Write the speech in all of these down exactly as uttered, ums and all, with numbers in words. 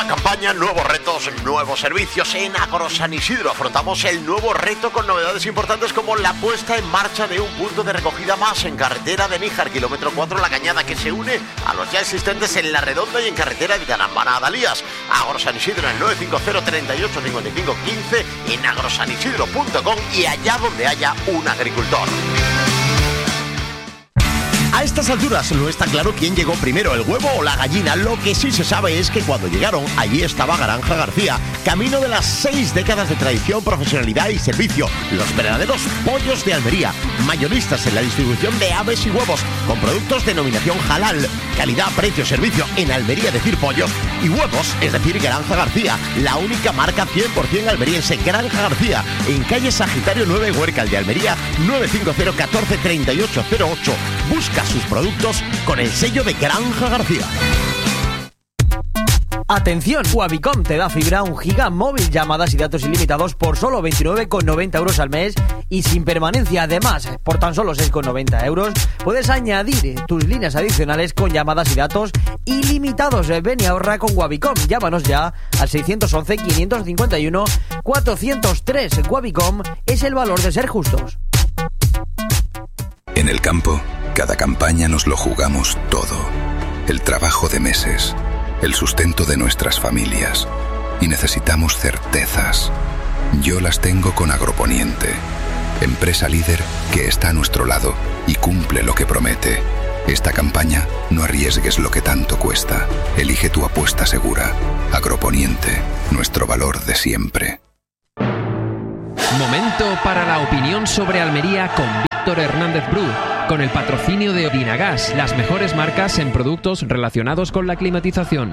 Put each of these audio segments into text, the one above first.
campaña, nuevos retos, nuevos servicios. En Agro San Isidro afrontamos el nuevo reto con novedades importantes como la puesta en marcha de un punto de recogida más en carretera de Níjar, kilómetro cuatro La Cañada, que se une a los ya existentes en La Redonda y en carretera de Tanambana a Dalías. Agro San Isidro en el nueve cinco cero, treinta y ocho, cincuenta y cinco, quince, en agrosanisidro punto com y allá donde haya un agricultor. A estas alturas no está claro quién llegó primero, el huevo o la gallina. Lo que sí se sabe es que cuando llegaron, allí estaba Granja García, camino de las seis décadas de tradición, profesionalidad y servicio. Los verdaderos pollos de Almería, mayoristas en la distribución de aves y huevos, con productos denominación halal, calidad, precio, servicio. En Almería decir pollos y huevos, es decir, Granja García, la única marca cien por ciento almeriense. Granja García, en calle Sagitario nueve, Huércal de Almería, nueve cinco cero, catorce, treinta y ocho cero ocho. Busca sus productos con el sello de Granja García. Atención, Wavicom te da fibra un giga móvil, llamadas y datos ilimitados por solo veintinueve con noventa euros al mes y sin permanencia. Además, por tan solo seis con noventa euros puedes añadir tus líneas adicionales con llamadas y datos ilimitados. Ven y ahorra con Wavicom. Llámanos ya al seiscientos once, quinientos cincuenta y uno, cuatrocientos tres. Wavicom es el valor de ser justos. En el campo, cada campaña nos lo jugamos todo. El trabajo de meses, el sustento de nuestras familias. Y necesitamos certezas. Yo las tengo con Agroponiente, empresa líder que está a nuestro lado y cumple lo que promete. Esta campaña no arriesgues lo que tanto cuesta. Elige tu apuesta segura. Agroponiente, nuestro valor de siempre. Momento para la opinión sobre Almería con Víctor Hernández Bru, con el patrocinio de Odinagas, las mejores marcas en productos relacionados con la climatización.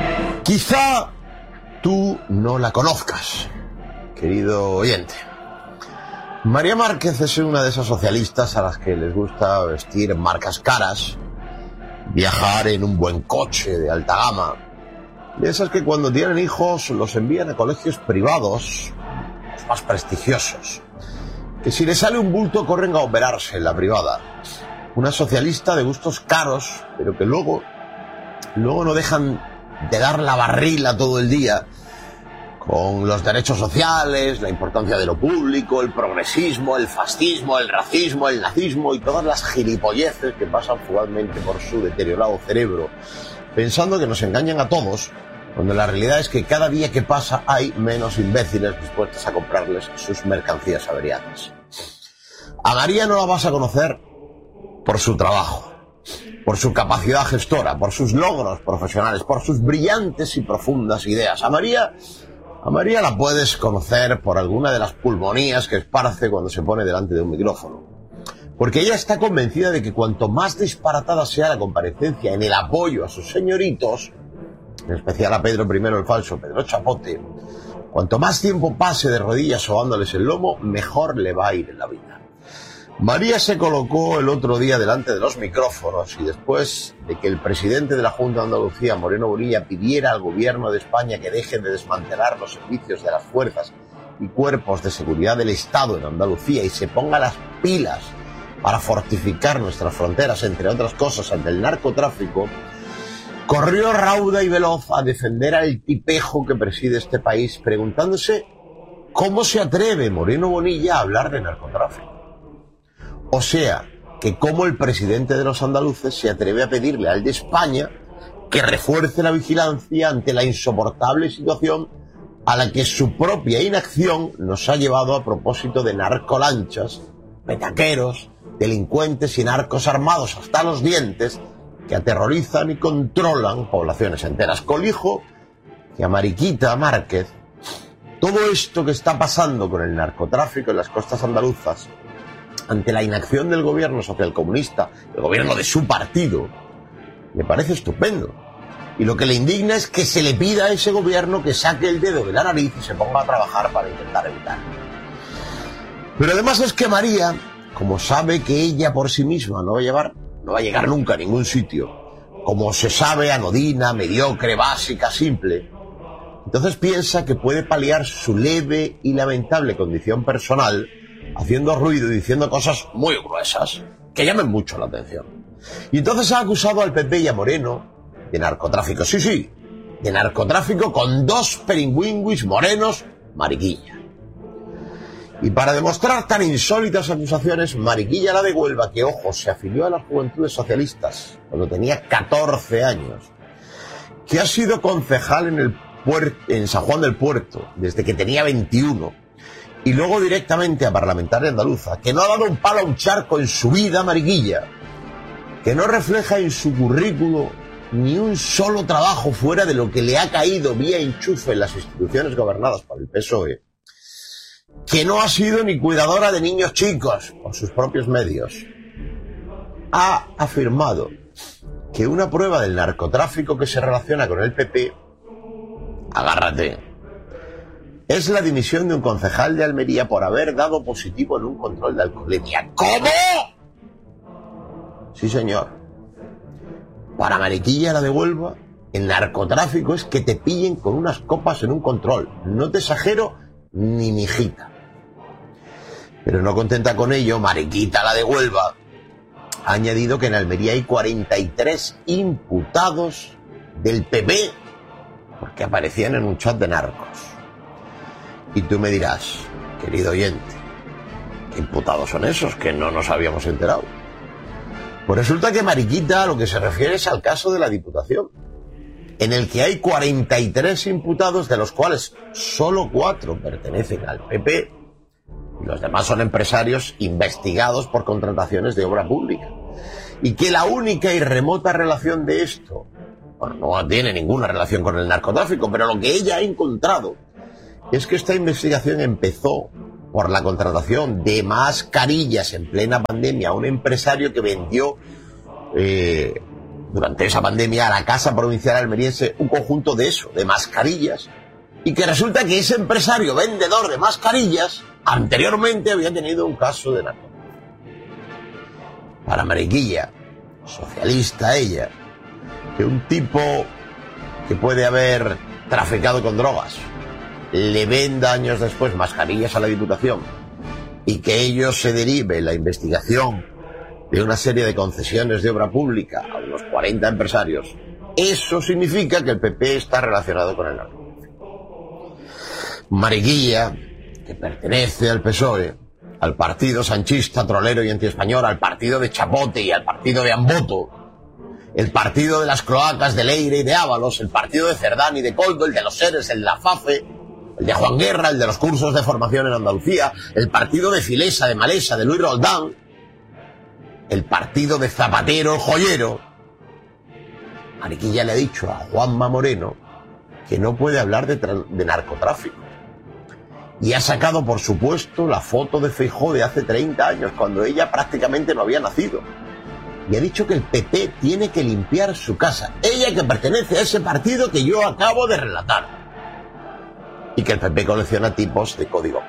Quizá tú no la conozcas, querido oyente. María Márquez es una de esas socialistas a las que les gusta vestir marcas caras, viajar en un buen coche de alta gama, de esas que cuando tienen hijos los envían a colegios privados, los más prestigiosos, que si les sale un bulto corren a operarse en la privada. Una socialista de gustos caros, pero que luego, luego no dejan de dar la barrila todo el día con los derechos sociales, la importancia de lo público, el progresismo, el fascismo, el racismo, el nazismo y todas las gilipolleces que pasan fugazmente por su deteriorado cerebro, pensando que nos engañan a todos, cuando la realidad es que cada día que pasa hay menos imbéciles dispuestos a comprarles sus mercancías averiadas. A María no la vas a conocer por su trabajo, por su capacidad gestora, por sus logros profesionales, por sus brillantes y profundas ideas. A María, a María la puedes conocer por alguna de las pulmonías que esparce cuando se pone delante de un micrófono. Porque ella está convencida de que cuanto más disparatada sea la comparecencia en el apoyo a sus señoritos, en especial a Pedro primero el falso, Pedro Chapote, cuanto más tiempo pase de rodillas sobándoles el lomo, mejor le va a ir en la vida. María se colocó el otro día delante de los micrófonos y después de que el presidente de la Junta de Andalucía, Moreno Bonilla, pidiera al gobierno de España que deje de desmantelar los servicios de las fuerzas y cuerpos de seguridad del Estado en Andalucía y se ponga las pilas para fortificar nuestras fronteras, entre otras cosas, ante el narcotráfico, corrió rauda y veloz a defender al tipejo que preside este país, preguntándose cómo se atreve Moreno Bonilla a hablar de narcotráfico. O sea, que cómo el presidente de los andaluces se atreve a pedirle al de España que refuerce la vigilancia ante la insoportable situación a la que su propia inacción nos ha llevado a propósito de narcolanchas, petaqueros, delincuentes y narcos armados hasta los dientes que aterrorizan y controlan poblaciones enteras. Colijo que a Mariquita Márquez todo esto que está pasando con el narcotráfico en las costas andaluzas, ante la inacción del gobierno socialcomunista, el gobierno de su partido, me parece estupendo. Y lo que le indigna es que se le pida a ese gobierno que saque el dedo de la nariz y se ponga a trabajar para intentar evitarlo. Pero además es que María, como sabe que ella por sí misma no va a llevar, no va a llegar nunca a ningún sitio, como se sabe, anodina, mediocre, básica, simple, entonces piensa que puede paliar su leve y lamentable condición personal haciendo ruido y diciendo cosas muy gruesas que llamen mucho la atención. Y entonces ha acusado al P P y a Moreno de narcotráfico. Sí, sí, de narcotráfico con dos peringüinguis morenos, Mariquilla. Y para demostrar tan insólitas acusaciones, Mariquilla la de Huelva, que ojo, se afilió a las Juventudes Socialistas cuando tenía catorce años, que ha sido concejal en, el en San Juan del Puerto desde que tenía veintiuno, y luego directamente a parlamentaria andaluza, que no ha dado un palo a un charco en su vida, Mariquilla, que no refleja en su currículo ni un solo trabajo fuera de lo que le ha caído vía enchufe en las instituciones gobernadas por el P S O E, que no ha sido ni cuidadora de niños chicos por sus propios medios, ha afirmado que una prueba del narcotráfico que se relaciona con el P P, agárrate, es la dimisión de un concejal de Almería por haber dado positivo en un control de alcoholemia. ¿Cómo? Sí, señor. Para Mariquilla la de Huelva, el narcotráfico es que te pillen con unas copas en un control. No te exagero ni mijita. Pero no contenta con ello, Mariquita la de Huelva ha añadido que en Almería hay cuarenta y tres imputados del P P porque aparecían en un chat de narcos. Y tú me dirás, querido oyente, ¿qué imputados son esos que no nos habíamos enterado? Pues resulta que Mariquita a lo que se refiere es al caso de la Diputación, en el que hay cuarenta y tres imputados, de los cuales solo cuatro pertenecen al P P, y los demás son empresarios investigados por contrataciones de obra pública. Y que la única y remota relación de esto, bueno, no tiene ninguna relación con el narcotráfico, pero lo que ella ha encontrado es que esta investigación empezó por la contratación de mascarillas en plena pandemia a un empresario que vendió eh, durante esa pandemia a la Casa Provincial Almeriense un conjunto de eso, de mascarillas, y que resulta que ese empresario vendedor de mascarillas anteriormente había tenido un caso de narcotráfico. Para Mariquilla, socialista ella, que un tipo que puede haber traficado con drogas le venda años después mascarillas a la Diputación y que ello se derive en la investigación de una serie de concesiones de obra pública a unos cuarenta empresarios, eso significa que el P P está relacionado con el narcotráfico. Mariquilla, que pertenece al P S O E, al partido sanchista, trolero y antiespañol, al partido de Chapote y al partido de Amboto, el partido de las cloacas de Leire y de Ábalos, el partido de Cerdán y de Coldo, el de los Seres, el de la FAFE, el de Juan Guerra, el de los cursos de formación en Andalucía, el partido de Filesa, de Malesa, de Luis Roldán, el partido de Zapatero, el joyero. Mariquilla le ha dicho a Juanma Moreno que no puede hablar de, de narcotráfico. Y ha sacado, por supuesto, la foto de Feijóo de hace treinta años, cuando ella prácticamente no había nacido. Y ha dicho que el P P tiene que limpiar su casa. Ella, que pertenece a ese partido que yo acabo de relatar. Y que el P P colecciona tipos de código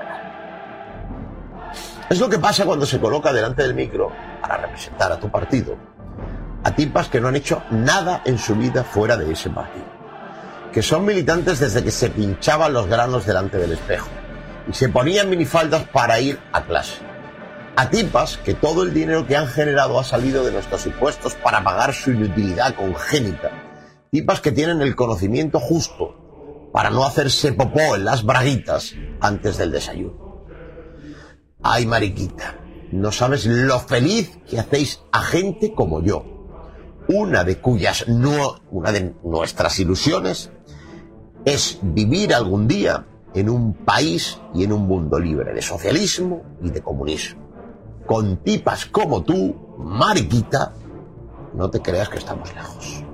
penal. Es lo que pasa cuando se coloca delante del micro para representar a tu partido a tipas que no han hecho nada en su vida fuera de ese partido, que son militantes desde que se pinchaban los granos delante del espejo y se ponían minifaldas para ir a clase, a tipas que todo el dinero que han generado ha salido de nuestros impuestos para pagar su inutilidad congénita, tipas que tienen el conocimiento justo para no hacerse popó en las braguitas antes del desayuno. Ay, Mariquita, no sabes lo feliz que hacéis a gente como yo, una de cuyas no, una de nuestras ilusiones es vivir algún día en un país y en un mundo libre de socialismo y de comunismo. Con tipas como tú, Mariquita, no te creas que estamos lejos.